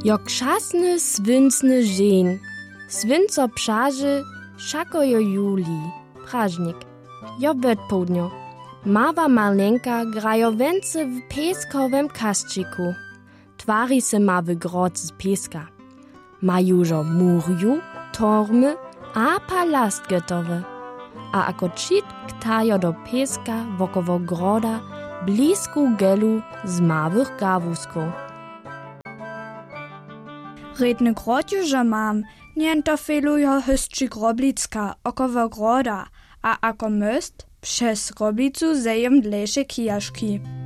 Jak czasny, swincny dzień. Swinco przaży, szako jo juli. Prażnik. Jo południu. Mała malenka grajo wence w pieskowym kasczyku. Twari se ma wygrodz z pieska. Ma jużo murju, tormy a palast gotowy. A ako čit ktajo do pieska wokoło groda blisku gelu z małych gawusków. Redny grod jużo mam, nien to felujo hystczy groblicka około groda, a ako myst przez groblicu zejem dlejsze kijaszki.